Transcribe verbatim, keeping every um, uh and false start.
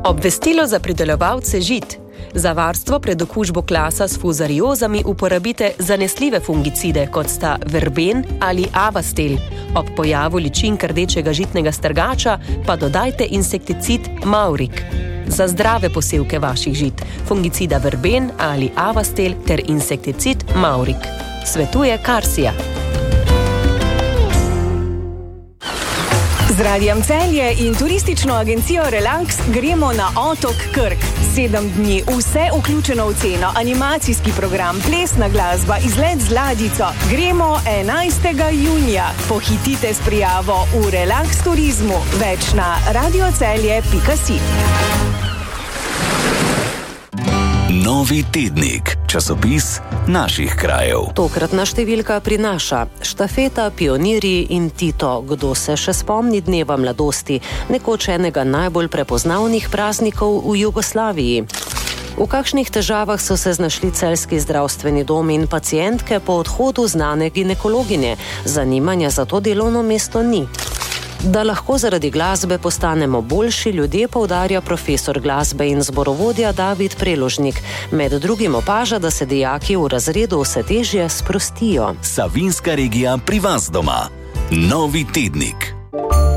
Obvestilo za pridelovalce žit. Za varstvo pred okužbo klasa s fuzariozami uporabite zanesljive fungicide, kot sta verben ali avastel. Ob pojavu ličink rdečega žitnega strgača pa dodajte insekticid Maurik. Za zdrave posevke vaših žit, fungicida verben ali avastel ter insekticid Maurik. Svetuje Karsija. Z Radijem Celje in turistično agencijo Relax gremo na otok Krk. Sedem dni, vse vključeno v ceno, animacijski program, plesna glasba, izlet z ladjico. Gremo enajstega junija. Pohitite s prijavo v Relax turizmu. Več na radiocelje pika si. Novi tednik, časopis naših krajev. Tokratna številka prinaša štafeta, pionirji in Tito, kdo se še spomni dneva mladosti, nekoč enega najbolj prepoznavnih praznikov v Jugoslaviji. V kakšnih težavah so se znašli celjski zdravstveni domi in pacientke po odhodu znane ginekologinje, zanimanja za to delovno mesto ni. Da lahko zaradi glasbe postanemo boljši ljudje, poudarja profesor glasbe in zborovodja David Preložnik. Med drugim opaža, da se dijaki v razredu vse težje sprostijo. Savinjska regija pri vas doma. Novi tednik.